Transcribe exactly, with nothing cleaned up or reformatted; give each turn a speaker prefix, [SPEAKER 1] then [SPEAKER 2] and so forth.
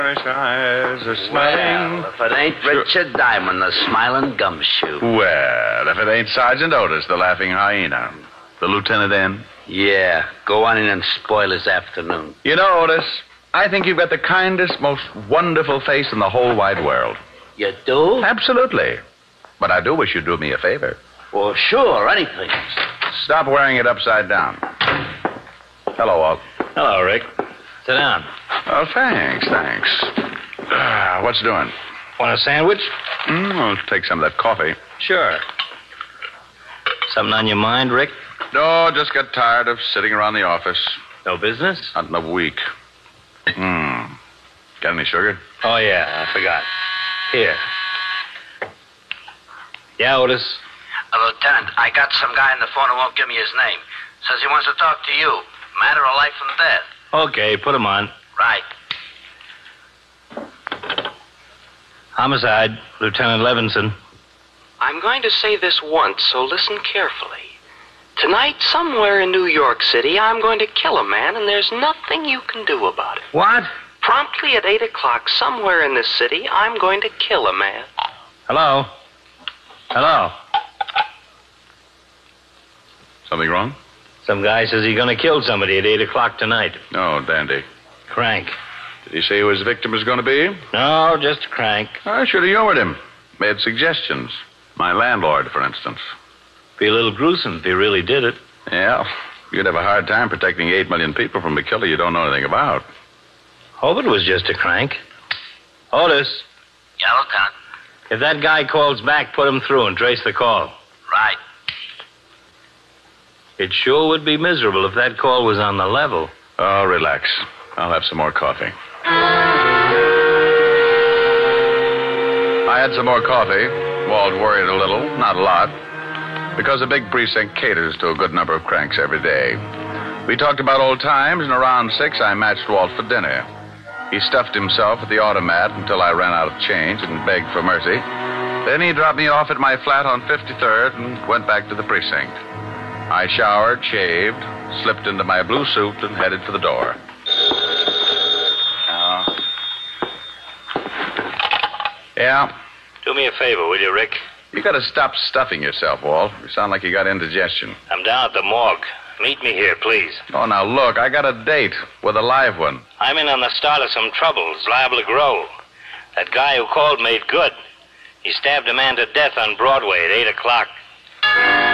[SPEAKER 1] Eyes are smiling.
[SPEAKER 2] Well, if it ain't Richard Diamond, the smiling gumshoe.
[SPEAKER 1] Well, if it ain't Sergeant Otis, the laughing hyena. The lieutenant in?
[SPEAKER 2] Yeah, go on in and spoil his afternoon.
[SPEAKER 1] You know, Otis, I think you've got the kindest, most wonderful face in the whole wide world.
[SPEAKER 2] You do?
[SPEAKER 1] Absolutely. But I do wish you'd do me a favor.
[SPEAKER 2] Well, sure, anything.
[SPEAKER 1] Stop wearing it upside down. Hello, Walt.
[SPEAKER 3] Hello, Rick. Sit down.
[SPEAKER 1] Oh, thanks, thanks. Uh, what's doing?
[SPEAKER 3] Want a sandwich?
[SPEAKER 1] Mm, I'll take some of that coffee.
[SPEAKER 3] Sure. Something on your mind, Rick?
[SPEAKER 1] No, just got tired of sitting around the office.
[SPEAKER 3] No business?
[SPEAKER 1] Not in a week. Hmm. Got any sugar?
[SPEAKER 3] Oh, yeah, I forgot. Here. Yeah, Otis?
[SPEAKER 2] Uh, Lieutenant, I got some guy on the phone who won't give me his name. Says he wants to talk to you. Matter of life and death.
[SPEAKER 3] Okay, put him on.
[SPEAKER 2] Right.
[SPEAKER 3] Homicide, Lieutenant Levinson.
[SPEAKER 4] I'm going to say this once, so listen carefully. Tonight, somewhere in New York City, I'm going to kill a man, and there's nothing you can do about it.
[SPEAKER 3] What?
[SPEAKER 4] Promptly at eight o'clock, somewhere in this city, I'm going to kill a man.
[SPEAKER 3] Hello? Hello?
[SPEAKER 1] Something wrong?
[SPEAKER 3] Some guy says he's going to kill somebody at eight o'clock tonight.
[SPEAKER 1] No, dandy.
[SPEAKER 3] Crank.
[SPEAKER 1] Did he say who his victim was going to be?
[SPEAKER 3] No, just a crank.
[SPEAKER 1] I should have humored him. Made suggestions. My landlord, for instance.
[SPEAKER 3] Be a little gruesome if he really did it.
[SPEAKER 1] Yeah. You'd have a hard time protecting eight million people from a killer you don't know anything about.
[SPEAKER 3] Hope it was just a crank. Otis,
[SPEAKER 2] Yeah, Lieutenant.
[SPEAKER 3] if that guy calls back, put him through and trace the call.
[SPEAKER 2] Right.
[SPEAKER 3] It sure would be miserable if that call was on the level.
[SPEAKER 1] Oh, relax. I'll have some more coffee. I had some more coffee. Walt worried a little, not a lot, because the big precinct caters to a good number of cranks every day. We talked about old times, and around six, I matched Walt for dinner. He stuffed himself at the automat until I ran out of change and begged for mercy. Then he dropped me off at my flat on fifty-third and went back to the precinct. I showered, shaved, slipped into my blue suit, and headed for the door. Uh, yeah?
[SPEAKER 3] Do me a favor, will you, Rick?
[SPEAKER 1] You gotta stop stuffing yourself, Walt. You sound like you got indigestion.
[SPEAKER 3] I'm down at the morgue. Meet me here, please.
[SPEAKER 1] Oh, now look, I got a date with a live one.
[SPEAKER 3] I'm in on the start of some trouble. It's liable to grow. That guy who called made good. He stabbed a man to death on Broadway at eight o'clock.